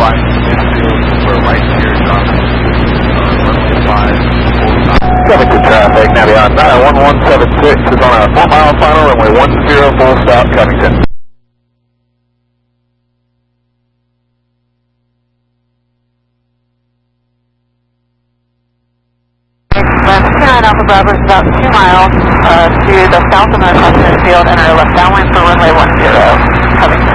5 midfield, we're right here, John. Runway 5, full stop. Covington traffic, Navion 91176 is on a 4-mile final, runway 10, full stop, Covington. Alpha Bravo is about 2 miles to the south of Northwest Midfield and are left downwind for runway 10, Covington.